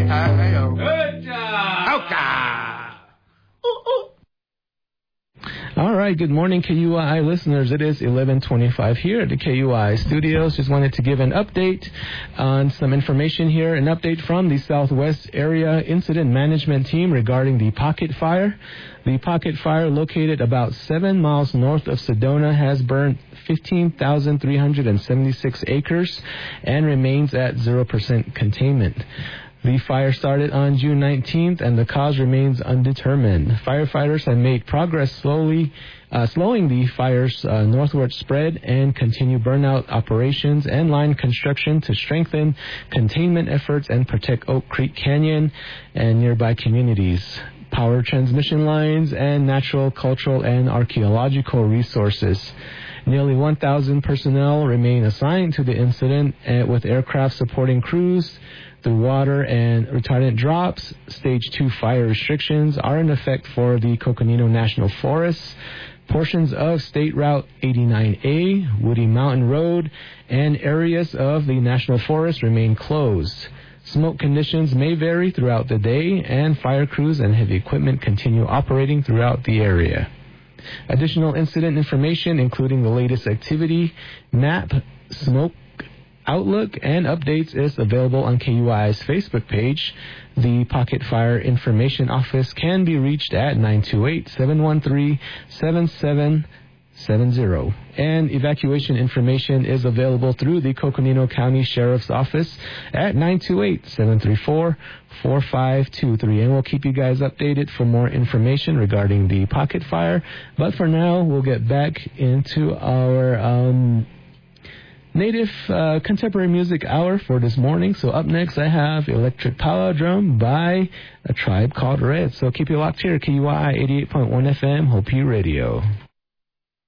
Good job. Oka. All right, good morning, KUI listeners. It is 11:25 here at the KUI studios. Just wanted to give an update on some information here. An update from the Southwest Area Incident Management Team regarding the Pocket Fire. The Pocket Fire, located about 7 miles north of Sedona, has burned 15,376 acres and remains at 0% containment. The fire started on June 19th, and the cause remains undetermined. Firefighters have made progress slowing the fire's northward spread and continue burnout operations and line construction to strengthen containment efforts and protect Oak Creek Canyon and nearby communities, power transmission lines, and natural, cultural, and archaeological resources. Nearly 1,000 personnel remain assigned to the incident, with aircraft supporting crews through water and retardant drops. Stage 2 fire restrictions are in effect for the Coconino National Forest. Portions of State Route 89A, Woody Mountain Road, and areas of the National Forest remain closed. Smoke conditions may vary throughout the day, and fire crews and heavy equipment continue operating throughout the area. Additional incident information, including the latest activity, map, smoke outlook, and updates, is available on KUI's Facebook page. The Pocket Fire Information Office can be reached at 928-713-7770. And evacuation information is available through the Coconino County Sheriff's Office at 928-734-4523. And we'll keep you guys updated for more information regarding the Pocket Fire. But for now, we'll get back into our native contemporary music hour for this morning. So up next, I have Electric Power Drum by A Tribe Called Red. So keep you locked here, KUI 88.1 FM, Hope Radio.